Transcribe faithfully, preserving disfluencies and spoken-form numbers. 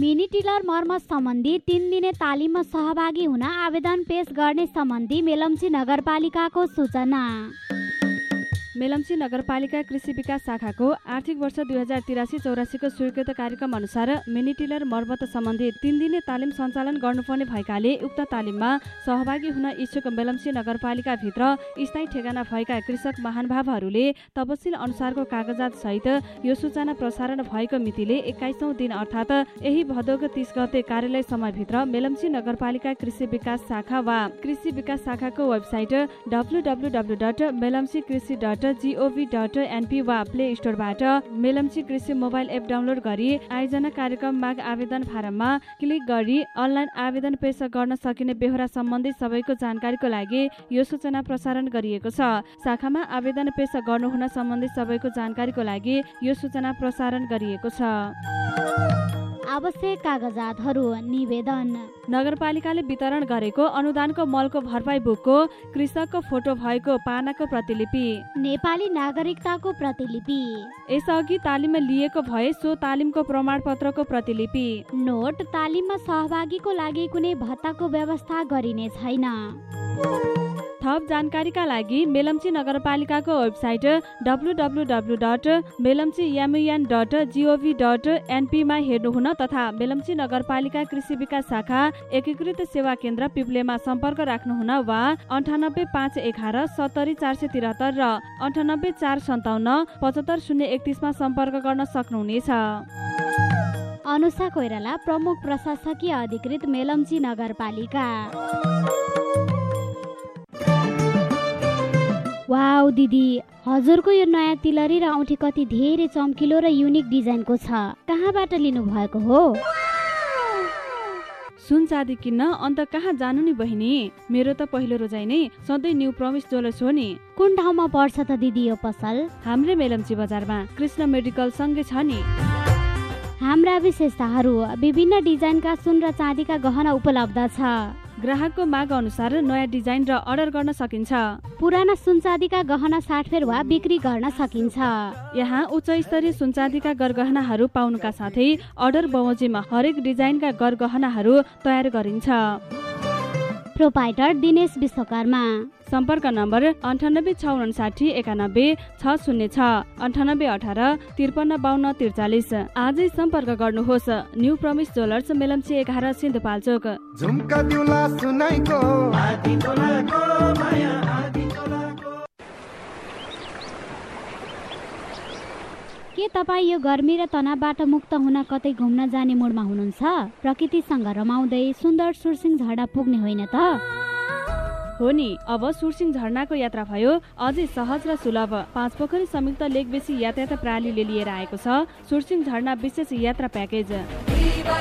Mini tiller मर्मत सम्बन्धी तीन दिने तालिममा सहभागी हुन आवेदन पेश गर्ने सम्बन्धी मेलम्ची नगरपालिकाको सूचना। मेलम्ची नगरपालिका कृषि विकास शाखाको आर्थिक वर्ष दुई हजार तिरासी चौरासीको स्वीकृत कार्यक्रम अनुसार मिनी टिलर मर्मत सम्बन्धी तीन दिने तालिम सञ्चालन गर्नुपर्ने भएकाले उक्त तालिममा सहभागी हुन इच्छुक मेलम्ची नगरपालिकाभित्र स्थायी ठेगाना भएका कृषक महानुभावहरूले तपसिल अनुसारको कागजात सहित यो सूचना प्रसारण भएको मितिले एक्काइसौं दिन अर्थात् यही भदौको तीस गते कार्यालय समयभित्र मेलम्ची नगरपालिका कृषि विकास शाखा वा कृषि विकास शाखाको website W W W dot Melamchi कृषि डट जीओभी डट एनपी वा प्ले स्टोरबाट मेलम्ची कृषि मोबाइल एप डाउनलोड गरी आयोजना कार्यक्रम माग आवेदन फारममा क्लिक गरी अनलाइन आवेदन पेश गर्न सकिने बेहोरा सम्बन्धी सबैको जानकारीको लागि यो सूचना प्रसारण गरिएको छ। शाखामा आवेदन पेश गर्नुहुन सम्बन्धी सबैको जानकारीको लागि यो सूचना प्रसारण गरिएको छ। आवश्यक कागजातहरू निवेदन। नगरपालिकाले वितरण गरेको अनुदानको मलको भरपाई बुकको कृषकको फोटो भएको पानाको प्रतिलिपि, नेपाली नागरिकताको प्रतिलिपि, यसअघि तालिममा लिएको भए सो तालिमको प्रमाणपत्रको प्रतिलिपि, नोट तालिममा सहभागीको लागि कुनै भत्ताको व्यवस्था गरिने छैन। थप जानकारीका लागि मेलम्ची नगरपालिकाको website W W W dot Melamchi एमयुएन dot gov dot एनपीमा हेर्नुहुन तथा मेलम्ची नगरपालिका कृषि विकास शाखा एकीकृत सेवा केन्द्र पिप्लेमा सम्पर्क राख्नुहुन वा अन्ठानब्बे पाँच एघार सत्तरी चार सय त्रिहत्तर र अन्ठानब्बे चार सन्ताउन्न पचहत्तर शून्य एकतिसमा सम्पर्क गर्न सक्नुहुनेछ। अनुषा कोइराला, प्रमुख प्रशासकीय अधिकृत, मेलम्ची नगरपालिका। वाउ दिदी, हजुरको यो नयाँ तिलरी र औँठी कति धेरै चम्किलो र युनिक डिजाइनको छ। कहाँबाट लिनु भएको हो? सुन चाँदी किन्न अन्त कहाँ जानु नि बहिनी? मेरो त पहिलो रोजाइ नै सधैँ न्यू प्रमिस ज्वेलर्स हो नि। कुन ठाउँमा पर्छ त दिदी यो पसल? हाम्रै मेलम्ची बजारमा कृष्ण मेडिकल सँगै छ नि। हाम्रा विशेषताहरू विभिन्न डिजाइनका सुन र चाँदीका गहना उपलब्ध छ। ग्राहकको माग अनुसार नयाँ डिजाइन र अर्डर गर्न सकिन्छ। पुराना सुनचाँदीका गहना साटफेर वा बिक्री गर्न सकिन्छ। यहाँ उच्च स्तरीय सुनचाँदीका गरगहनाहरू पाउनुका साथै अर्डर बमोजिममा हरेक डिजाइनका गरगहनाहरू तयार गरिन्छ। प्रोपाइटर दिनेश विश्वकर्मा। सम्पर्क नम्बर अन्ठानब्बे छ उनासाठी एकानब्बे छ शून्य छ अन्ठानब्बे अठार त्रिपन्न बाहन्न त्रिचालिस। आजै सम्पर्क गर्नुहोस्। न्यू प्रमिस ज्वेलर्स, मेलम्ची एघार, सिन्धुपाल्चोक। के तपाईँ यो गर्मी र तनावबाट मुक्त हुन कतै घुम्न जाने मुडमा हुनुहुन्छ? प्रकृतिसँग रमाउँदै सुन्दर सुरसिङ झरना पुग्ने होइन त? हो नि, अब सुरसिङ झरनाको यात्रा भयो अझै सहज र सुलभ। पाँच पोखरी संयुक्त लेक बेसी यातायात प्रणालीले लिएर आएको छ सुरसिङ झरना विशेष यात्रा प्याकेज।